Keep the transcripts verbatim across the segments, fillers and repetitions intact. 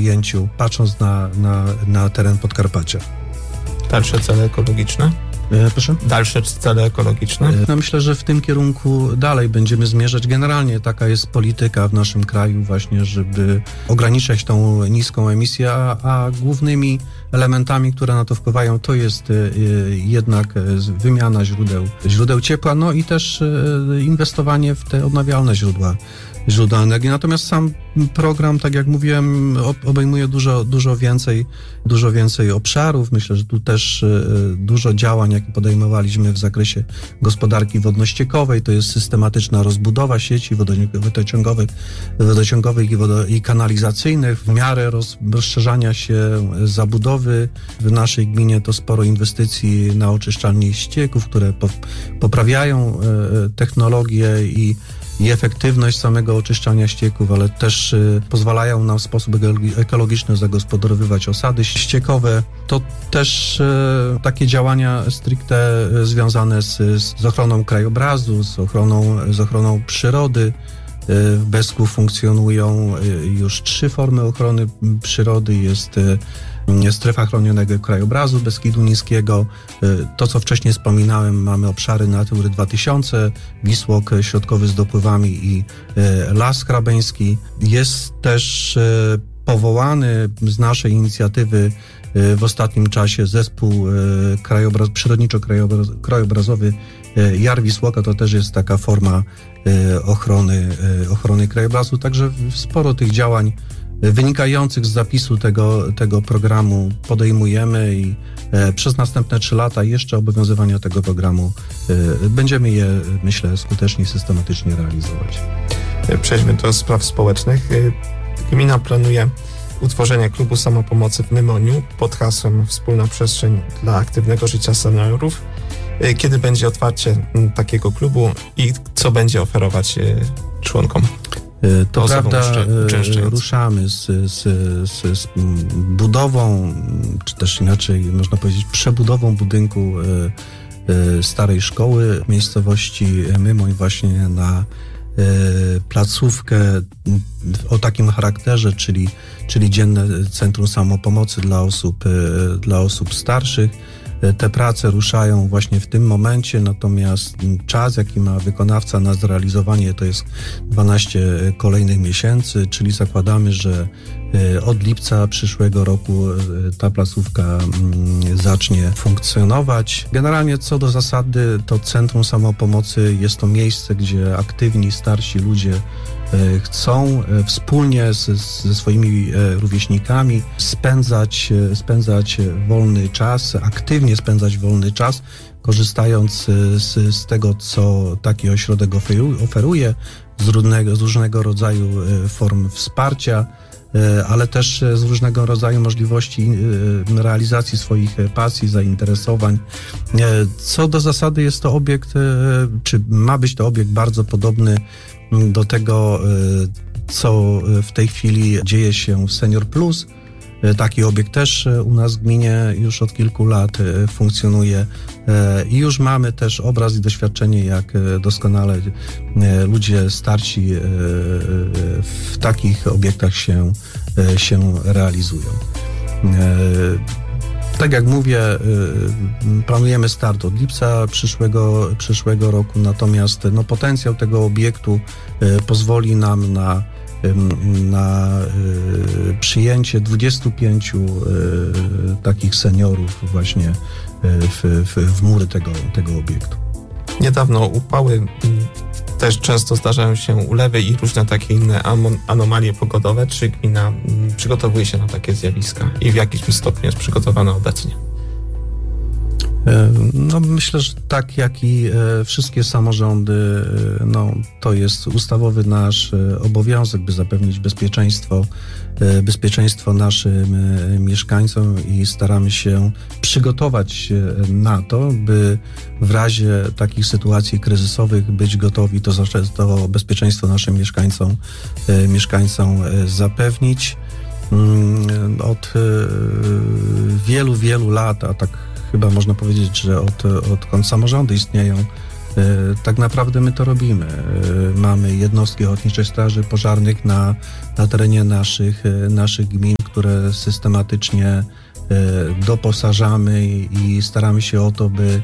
przyjęciu, patrząc na, na, na teren Podkarpacia. Dalsze cele ekologiczne? E, proszę? Dalsze cele ekologiczne? E, no myślę, że w tym kierunku dalej będziemy zmierzać. Generalnie taka jest polityka w naszym kraju właśnie, żeby ograniczać tą niską emisję, a, a głównymi elementami, które na to wpływają, to jest e, jednak wymiana źródeł, źródeł ciepła, no i też e, inwestowanie w te odnawialne źródła. źródła energii. Natomiast sam program, tak jak mówiłem, obejmuje dużo, dużo więcej, dużo więcej obszarów. Myślę, że tu też dużo działań, jakie podejmowaliśmy w zakresie gospodarki wodno-ściekowej, to jest systematyczna rozbudowa sieci wodociągowych, wodociągowych i, wodo, i kanalizacyjnych. W miarę roz, rozszerzania się zabudowy w naszej gminie to sporo inwestycji na oczyszczalnie ścieków, które po, poprawiają technologię i i efektywność samego oczyszczania ścieków, ale też y, pozwalają nam w sposób ekologiczny zagospodarowywać osady ściekowe. To też y, takie działania stricte y, związane z, z ochroną krajobrazu, z ochroną, z ochroną przyrody. Y, w Besku funkcjonują y, już trzy formy ochrony przyrody. Jest y, strefa chronionego krajobrazu Beskidu Niskiego. To, co wcześniej wspominałem, mamy obszary Natury dwa tysiące, Wisłok środkowy z dopływami i Las Hrabeński. Jest też powołany z naszej inicjatywy w ostatnim czasie zespół krajobraz, przyrodniczo-krajobrazowy Jar Wisłoka. To też jest taka forma ochrony, ochrony krajobrazu. Także sporo tych działań wynikających z zapisu tego, tego programu podejmujemy i e, przez następne trzy lata jeszcze obowiązywania tego programu e, będziemy je, myślę, skutecznie i systematycznie realizować. Przejdźmy do spraw społecznych. Gmina planuje utworzenie klubu samopomocy w Mymoniu pod hasłem Wspólna przestrzeń dla aktywnego życia seniorów. Kiedy będzie otwarcie takiego klubu i co będzie oferować członkom? To prawda, ruszamy z, z, z, z budową, czy też inaczej można powiedzieć przebudową budynku starej szkoły w miejscowości Mymoń właśnie na placówkę o takim charakterze, czyli, czyli dzienne centrum samopomocy dla osób, dla osób starszych. Te prace ruszają właśnie w tym momencie, natomiast czas, jaki ma wykonawca na zrealizowanie, to jest dwanaście kolejnych miesięcy, czyli zakładamy, że od lipca przyszłego roku ta placówka zacznie funkcjonować. Generalnie co do zasady, to Centrum Samopomocy jest to miejsce, gdzie aktywni, starsi ludzie chcą wspólnie z, ze swoimi rówieśnikami spędzać, spędzać wolny czas, aktywnie spędzać wolny czas, korzystając z, z tego, co taki ośrodek oferuje, z różnego, z różnego rodzaju form wsparcia, ale też z różnego rodzaju możliwości realizacji swoich pasji, zainteresowań. Co do zasady jest to obiekt, czy ma być to obiekt bardzo podobny do tego, co w tej chwili dzieje się w Senior Plus. Taki obiekt też u nas w gminie już od kilku lat funkcjonuje i już mamy też obraz i doświadczenie, jak doskonale ludzie starsi w takich obiektach się, się realizują. Tak jak mówię, planujemy start od lipca przyszłego, przyszłego roku, natomiast no, potencjał tego obiektu pozwoli nam na na y, przyjęcie dwudziestu pięciu y, takich seniorów właśnie y, w, w, w mury tego, tego obiektu. Niedawno upały, też często zdarzają się ulewy i różne takie inne anomalie pogodowe. Czy gmina przygotowuje się na takie zjawiska i w jakim stopniu jest przygotowana obecnie? No myślę, że tak jak i wszystkie samorządy, no to jest ustawowy nasz obowiązek, by zapewnić bezpieczeństwo, bezpieczeństwo naszym mieszkańcom i staramy się przygotować na to, by w razie takich sytuacji kryzysowych być gotowi to, to bezpieczeństwo naszym mieszkańcom, mieszkańcom zapewnić. Od wielu, wielu lat, a tak chyba można powiedzieć, że od, odkąd samorządy istnieją, Tak naprawdę my to robimy. Mamy jednostki ochotniczej straży pożarnych na, na terenie naszych, naszych gmin, które systematycznie doposażamy i staramy się o to, by,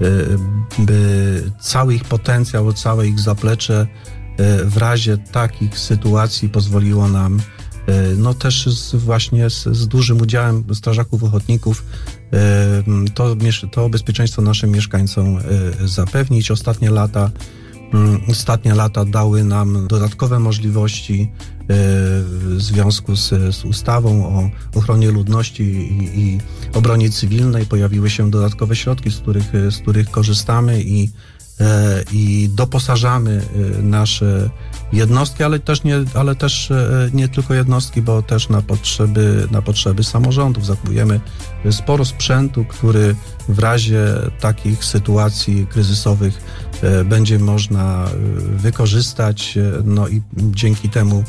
by cały ich potencjał, całe ich zaplecze w razie takich sytuacji pozwoliło nam no też z, właśnie z, z dużym udziałem strażaków ochotników to, to bezpieczeństwo naszym mieszkańcom zapewnić. Ostatnie lata, ostatnie lata dały nam dodatkowe możliwości w związku z, z ustawą o ochronie ludności i, i obronie cywilnej. Pojawiły się dodatkowe środki, z których, z których korzystamy i i doposażamy nasze jednostki, ale też nie, ale też nie tylko jednostki, bo też na potrzeby, na potrzeby samorządów zakupujemy sporo sprzętu, który w razie takich sytuacji kryzysowych będzie można wykorzystać, no i dzięki temu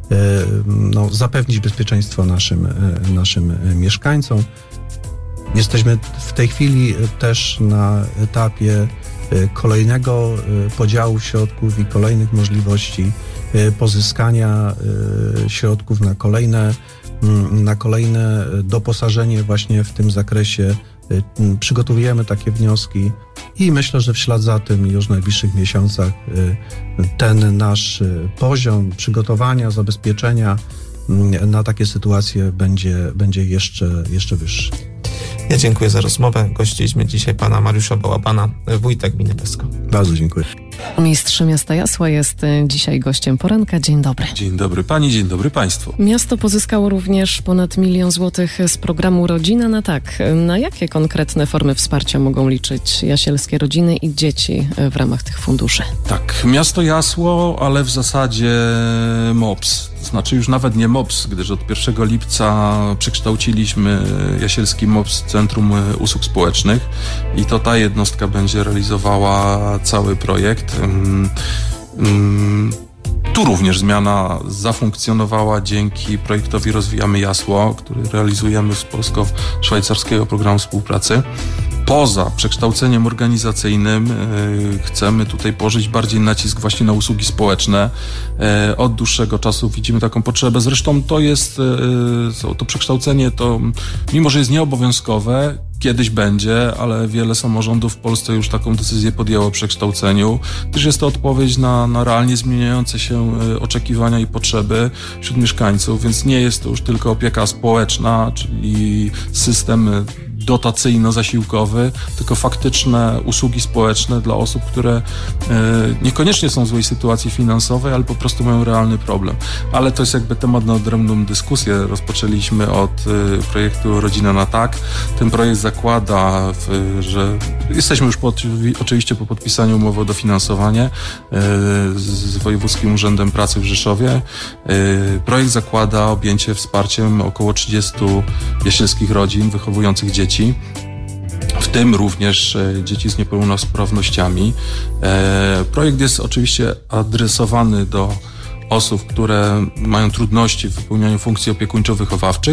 no, zapewnić bezpieczeństwo naszym, naszym mieszkańcom. Jesteśmy w tej chwili też na etapie kolejnego podziału środków i kolejnych możliwości pozyskania środków na kolejne, na kolejne doposażenie właśnie w tym zakresie. Przygotowujemy takie wnioski i myślę, że w ślad za tym już w najbliższych miesiącach ten nasz poziom przygotowania, zabezpieczenia na takie sytuacje będzie, będzie jeszcze, jeszcze wyższy. Ja dziękuję za rozmowę. Gościliśmy dzisiaj pana Mariusza Bałabana, wójta gminy Besko. Bardzo dziękuję. Mistrz Miasta Jasła jest dzisiaj gościem poranka. Dzień dobry. Dzień dobry pani, dzień dobry państwu. Miasto pozyskało również ponad milion złotych z programu Rodzina na tak. Na jakie konkretne formy wsparcia mogą liczyć jasielskie rodziny i dzieci w ramach tych funduszy? Tak, Miasto Jasło, ale w zasadzie M O P S. To znaczy już nawet nie M O P S, gdyż od pierwszego lipca przekształciliśmy Jasielski M O P S Centrum Usług Społecznych i to ta jednostka będzie realizowała cały projekt. Tu również zmiana zafunkcjonowała dzięki projektowi Rozwijamy Jasło, który realizujemy z polsko-szwajcarskiego programu współpracy. Poza przekształceniem organizacyjnym yy, chcemy tutaj położyć bardziej nacisk właśnie na usługi społeczne. Yy, od dłuższego czasu widzimy taką potrzebę. Zresztą to jest, yy, to przekształcenie to, mimo że jest nieobowiązkowe, kiedyś będzie, ale wiele samorządów w Polsce już taką decyzję podjęło o przekształceniu, gdyż jest to odpowiedź na, na realnie zmieniające się oczekiwania i potrzeby wśród mieszkańców, więc nie jest to już tylko opieka społeczna, czyli system dotacyjno-zasiłkowy, tylko faktyczne usługi społeczne dla osób, które e, niekoniecznie są w złej sytuacji finansowej, ale po prostu mają realny problem. Ale to jest jakby temat na odrębną dyskusję. Rozpoczęliśmy od e, projektu Rodzina na tak. Ten projekt zakłada, w, że jesteśmy już po, oczywiście po podpisaniu umowy o dofinansowanie e, z Wojewódzkim Urzędem Pracy w Rzeszowie. E, projekt zakłada objęcie wsparciem około trzydziestu jasielskich rodzin wychowujących dzieci, w tym również dzieci z niepełnosprawnościami. Projekt jest oczywiście adresowany do osób, które mają trudności w wypełnianiu funkcji opiekuńczo-wychowawczych.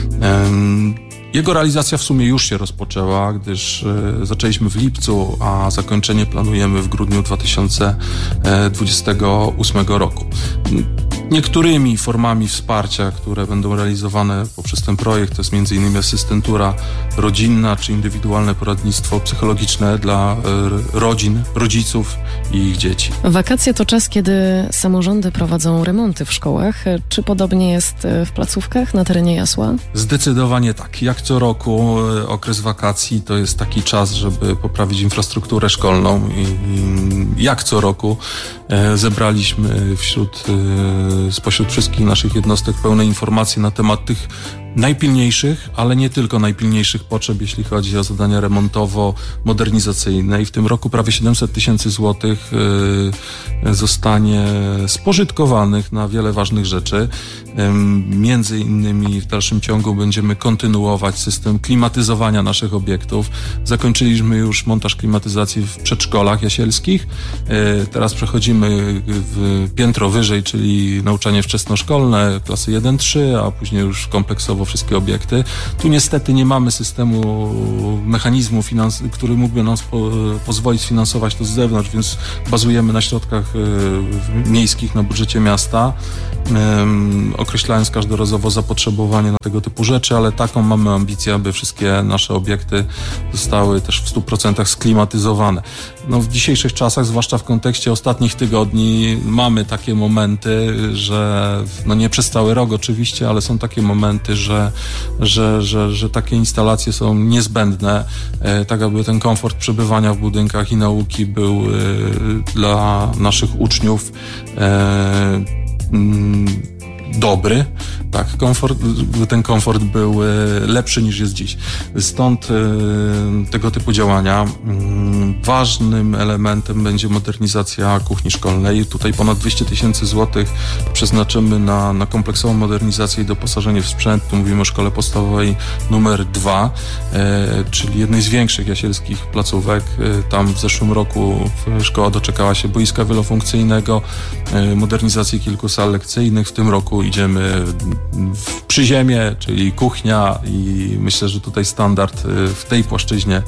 Jego realizacja w sumie już się rozpoczęła, gdyż zaczęliśmy w lipcu, a zakończenie planujemy w grudniu dwa tysiące dwudziestego ósmego roku. Niektórymi formami wsparcia, które będą realizowane poprzez ten projekt, to jest między innymi asystentura rodzinna czy indywidualne poradnictwo psychologiczne dla rodzin, rodziców i ich dzieci. Wakacje to czas, kiedy samorządy prowadzą remonty w szkołach. Czy podobnie jest w placówkach na terenie Jasła? Zdecydowanie tak. Jak co roku okres wakacji to jest taki czas, żeby poprawić infrastrukturę szkolną i jak co roku zebraliśmy wśród spośród wszystkich naszych jednostek pełne informacje na temat tych najpilniejszych, ale nie tylko najpilniejszych potrzeb, jeśli chodzi o zadania remontowo-modernizacyjne. I w tym roku prawie siedemset tysięcy złotych zostanie spożytkowanych na wiele ważnych rzeczy. Między innymi w dalszym ciągu będziemy kontynuować system klimatyzowania naszych obiektów. Zakończyliśmy już montaż klimatyzacji w przedszkolach jasielskich. Teraz przechodzimy w piętro wyżej, czyli nauczanie wczesnoszkolne, klasy jeden trzy, a później już kompleksowo finansowo wszystkie obiekty. Tu niestety nie mamy systemu, mechanizmu, finans, który mógłby nam po, pozwolić sfinansować to z zewnątrz, więc bazujemy na środkach y, miejskich, na budżecie miasta, y, określając każdorazowo zapotrzebowanie na tego typu rzeczy, ale taką mamy ambicję, aby wszystkie nasze obiekty zostały też w stu procentach sklimatyzowane. No, w dzisiejszych czasach, zwłaszcza w kontekście ostatnich tygodni, mamy takie momenty, że no nie przez cały rok oczywiście, ale są takie momenty, że, że, że, że takie instalacje są niezbędne, e, tak aby ten komfort przebywania w budynkach i nauki był e, dla naszych uczniów e, mm, dobry, tak, komfort, ten komfort był lepszy niż jest dziś. Stąd tego typu działania. Ważnym elementem będzie modernizacja kuchni szkolnej. Tutaj ponad dwieście tysięcy złotych przeznaczymy na, na kompleksową modernizację i doposażenie w sprzęt. Tu mówimy o szkole podstawowej numer dwa, czyli jednej z większych jasielskich placówek. Tam w zeszłym roku szkoła doczekała się boiska wielofunkcyjnego, modernizacji kilku sal lekcyjnych. W tym roku idziemy w przyziemie, czyli kuchnia, i myślę, że tutaj standard w tej płaszczyźnie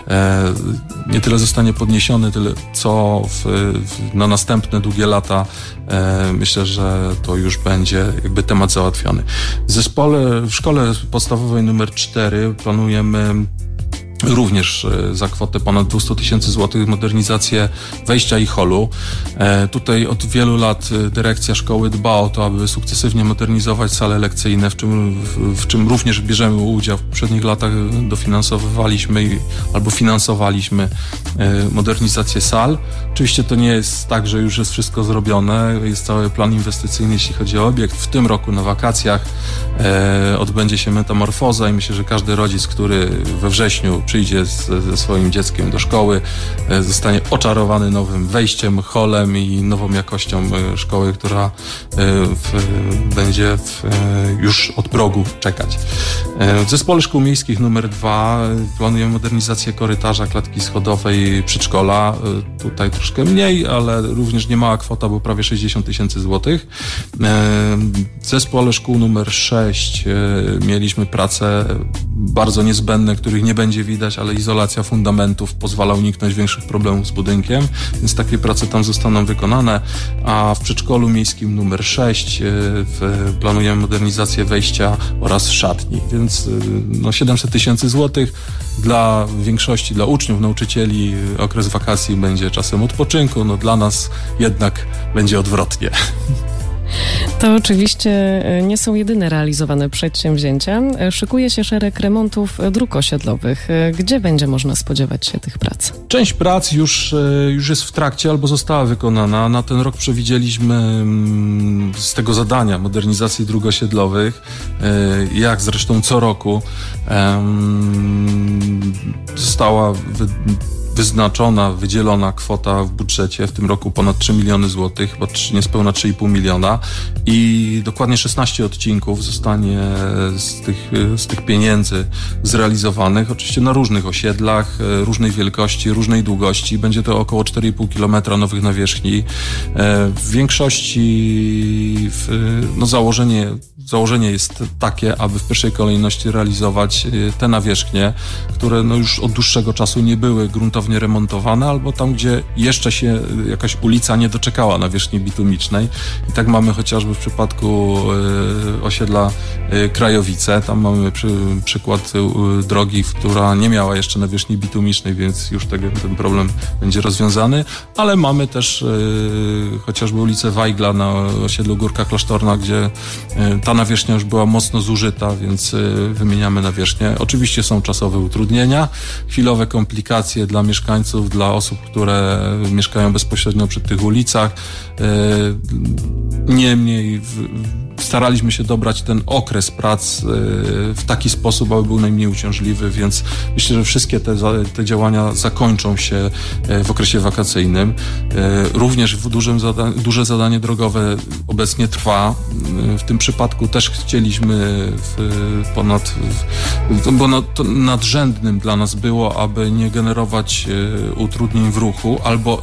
nie tyle zostanie podniesiony, tyle co w, w, na następne długie lata myślę, że to już będzie jakby temat załatwiony. W zespole, w szkole podstawowej numer cztery planujemy również za kwotę ponad dwieście tysięcy złotych modernizację wejścia i holu. E, tutaj od wielu lat dyrekcja szkoły dba o to, aby sukcesywnie modernizować sale lekcyjne, w czym, w, w czym również bierzemy udział. W poprzednich latach dofinansowywaliśmy i, albo finansowaliśmy e, modernizację sal. Oczywiście to nie jest tak, że już jest wszystko zrobione. Jest cały plan inwestycyjny, jeśli chodzi o obiekt. W tym roku na wakacjach e, odbędzie się metamorfoza i myślę, że każdy rodzic, który we wrześniu przyjdzie z, ze swoim dzieckiem do szkoły, e, zostanie oczarowany nowym wejściem, holem i nową jakością e, szkoły, która e, w, będzie w, e, już od progu czekać. E, w zespole szkół miejskich numer dwa planujemy modernizację korytarza, klatki schodowej, przedszkola. E, tutaj troszkę mniej, ale również niemała kwota, bo prawie sześćdziesiąt tysięcy złotych. E, w zespole szkół numer sześć e, mieliśmy prace bardzo niezbędne, których nie będzie widać, ale izolacja fundamentów pozwala uniknąć większych problemów z budynkiem, więc takie prace tam zostaną wykonane, a w przedszkolu miejskim numer sześć w, planujemy modernizację wejścia oraz szatni, więc no siedemset tysięcy złotych. Dla większości, dla uczniów, nauczycieli okres wakacji będzie czasem odpoczynku, no dla nas jednak będzie odwrotnie. To oczywiście nie są jedyne realizowane przedsięwzięcia. Szykuje się szereg remontów dróg osiedlowych. Gdzie będzie można spodziewać się tych prac? Część prac już, już jest w trakcie albo została wykonana. Na ten rok przewidzieliśmy z tego zadania modernizacji dróg osiedlowych, jak zresztą co roku została wy wyznaczona, wydzielona kwota w budżecie, w tym roku ponad trzy miliony złotych, bo niespełna trzy i pół miliona, i dokładnie szesnaście odcinków zostanie z tych, z tych pieniędzy zrealizowanych, oczywiście na różnych osiedlach, różnej wielkości, różnej długości. Będzie to około cztery i pół kilometra nowych nawierzchni. W większości w, no założenie, założenie jest takie, aby w pierwszej kolejności realizować te nawierzchnie, które no już od dłuższego czasu nie były gruntownie remontowane, albo tam, gdzie jeszcze się jakaś ulica nie doczekała nawierzchni bitumicznej. I tak mamy chociażby w przypadku y, osiedla y, Krajowice. Tam mamy przy, przykład y, drogi, która nie miała jeszcze nawierzchni bitumicznej, więc już tego, ten problem będzie rozwiązany. Ale mamy też y, chociażby ulicę Wajgla na osiedlu Górka Klasztorna, gdzie y, ta nawierzchnia już była mocno zużyta, więc y, wymieniamy nawierzchnię. Oczywiście są czasowe utrudnienia, chwilowe komplikacje dla mieszkańców, dla osób, które mieszkają bezpośrednio przy tych ulicach. Niemniej staraliśmy się dobrać ten okres prac w taki sposób, aby był najmniej uciążliwy, więc myślę, że wszystkie te, te działania zakończą się w okresie wakacyjnym. Również w dużym zada- duże zadanie drogowe obecnie trwa. W tym przypadku też chcieliśmy w ponad, w, bo nad, nadrzędnym dla nas było, aby nie generować utrudnień w ruchu, albo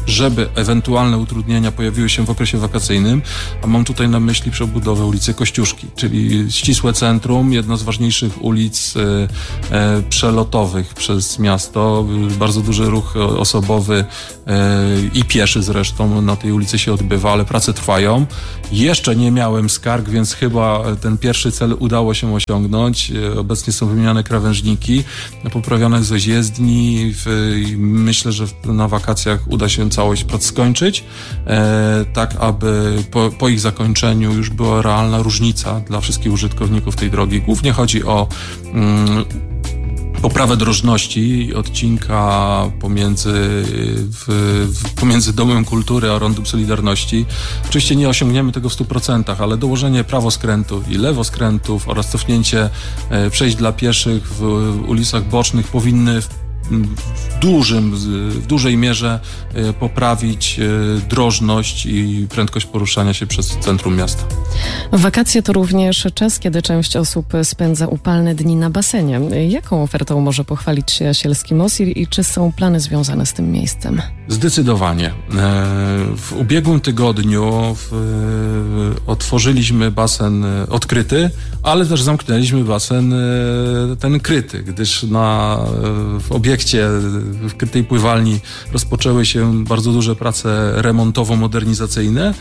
żeby ewentualne utrudnienia pojawiły się w okresie wakacyjnym, a mam tutaj na myśli przebudowę ulicy Kościuszki, czyli ścisłe centrum, jedna z ważniejszych ulic e, e, przelotowych przez miasto. Bardzo duży ruch osobowy e, i pieszy zresztą na tej ulicy się odbywa, ale prace trwają. Jeszcze nie miałem skarg, więc chyba ten pierwszy cel udało się osiągnąć. Obecnie są wymieniane krawężniki, poprawione jest jezdni. Myślę, że na wakacjach uda się całość prac skończyć, e, tak aby po, po ich zakończeniu już była realna różnica dla wszystkich użytkowników tej drogi. Głównie chodzi o mm, poprawę drożności odcinka pomiędzy, w, w, pomiędzy Domem Kultury a Rondem Solidarności. Oczywiście nie osiągniemy tego w stu procentach, ale dołożenie prawoskrętów i lewoskrętów oraz cofnięcie e, przejść dla pieszych w, w ulicach bocznych powinny w, w, dużym, w dużej mierze e, poprawić e, drożność i prędkość poruszania się przez centrum miasta. Wakacje to również czas, kiedy część osób spędza upalne dni na basenie. Jaką ofertą może pochwalić się Jasielski Most i, i czy są plany związane z tym miejscem? Zdecydowanie. W ubiegłym tygodniu w, otworzyliśmy basen odkryty, ale też zamknęliśmy basen ten kryty, gdyż na, w obiekcie, w krytej pływalni rozpoczęły się bardzo duże prace remontowo-modernizacyjne,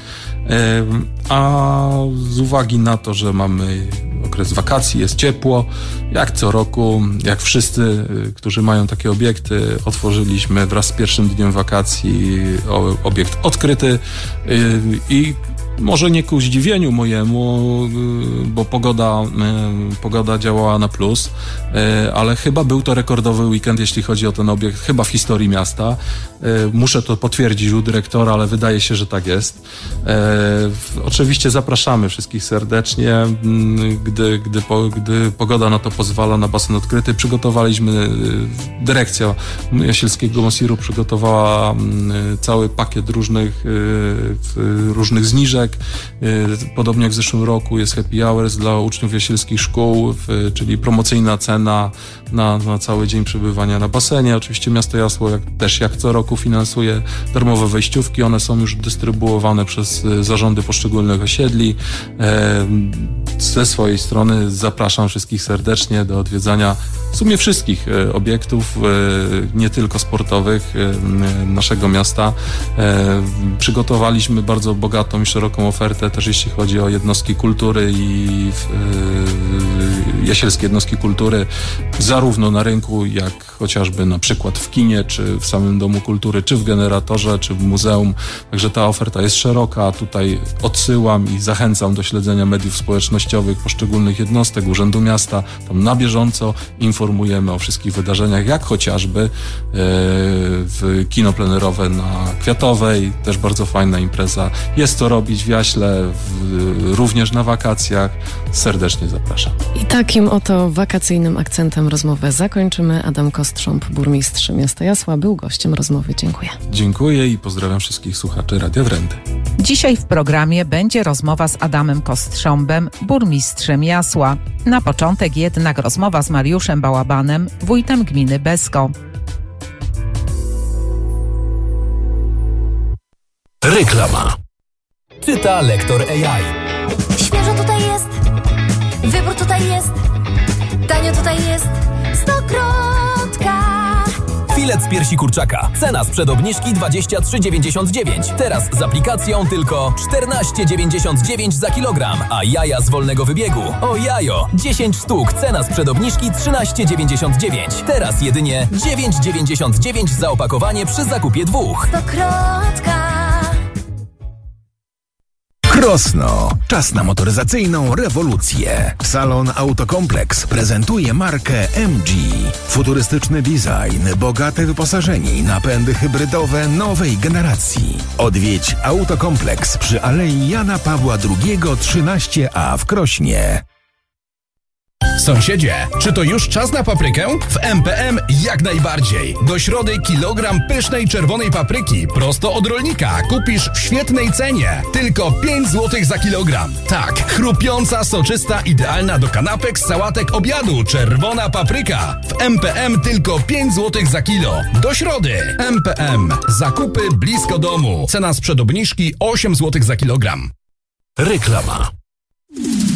a z uwagi na to, że mamy okres wakacji, jest ciepło, jak co roku, jak wszyscy, którzy mają takie obiekty, otworzyliśmy wraz z pierwszym dniem wakacji obiekt odkryty i może nie ku zdziwieniu mojemu, bo pogoda, pogoda działała na plus, ale chyba był to rekordowy weekend, jeśli chodzi o ten obiekt, chyba w historii miasta. Muszę to potwierdzić u dyrektora, ale wydaje się, że tak jest. Oczywiście zapraszamy wszystkich serdecznie, gdy, gdy, gdy pogoda na to pozwala, na basen odkryty. Przygotowaliśmy, dyrekcja Jasielskiego Mosiru przygotowała cały pakiet różnych, różnych zniżek. Podobnie jak w zeszłym roku jest happy hours dla uczniów jasielskich szkół, czyli promocyjna cena na, na cały dzień przebywania na basenie. Oczywiście miasto Jasło jak, też jak co roku finansuje darmowe wejściówki. One są już dystrybuowane przez zarządy poszczególnych osiedli. Ze swojej strony zapraszam wszystkich serdecznie do odwiedzania w sumie wszystkich obiektów, nie tylko sportowych naszego miasta. Przygotowaliśmy bardzo bogatą i szeroką ofertę też jeśli chodzi o jednostki kultury i jasielskie jednostki kultury, zarówno na rynku, jak chociażby na przykład w kinie, czy w samym Domu Kultury, czy w generatorze, czy w muzeum. Także ta oferta jest szeroka. Tutaj odsyłam i zachęcam do śledzenia mediów społecznościowych poszczególnych jednostek Urzędu Miasta. Tam na bieżąco informujemy o wszystkich wydarzeniach, jak chociażby e, w kino plenerowe na Kwiatowej. Też bardzo fajna impreza. Jest co robić w Jaśle, w, również na wakacjach. Serdecznie zapraszam. I takim oto wakacyjnym akcentem rozmowę zakończymy. Adam Kostrząb, burmistrz miasta Jasła, był gościem rozmowy. Dziękuję. Dziękuję i pozdrawiam wszystkich słuchaczy Radia Wręty. Dzisiaj w programie będzie rozmowa z Adamem Kostrząbem, burmistrzem Jasła. Na początek jednak rozmowa z Mariuszem Bałabanem, wójtem gminy Besko. Reklama. Czyta lektor A I. Świeżo tutaj jest, wybór tutaj jest, tanio tutaj jest, Stokrotka. Filet z piersi kurczaka. Cena sprzed obniżki dwadzieścia trzy dziewięćdziesiąt dziewięć. Teraz z aplikacją tylko czternaście dziewięćdziesiąt dziewięć za kilogram. A jaja z wolnego wybiegu. O jajo! dziesięć sztuk. Cena sprzed obniżki trzynaście dziewięćdziesiąt dziewięć. Teraz jedynie dziewięć dziewięćdziesiąt dziewięć za opakowanie przy zakupie dwóch. Stokrotka. Krosno. Czas na motoryzacyjną rewolucję. Salon Autokompleks prezentuje markę M G. Futurystyczny design, bogate wyposażenie i napędy hybrydowe nowej generacji. Odwiedź Autokompleks przy Alei Jana Pawła drugiego trzynaście A w Krośnie. Sąsiedzie, czy to już czas na paprykę? W M P M jak najbardziej. Do środy kilogram pysznej czerwonej papryki prosto od rolnika kupisz w świetnej cenie. Tylko pięć złotych za kilogram. Tak, chrupiąca, soczysta, idealna do kanapek, sałatek, obiadu. Czerwona papryka. W M P M tylko pięć złotych za kilo. Do środy. M P M. Zakupy blisko domu. Cena sprzed obniżki osiem złotych za kilogram. Reklama.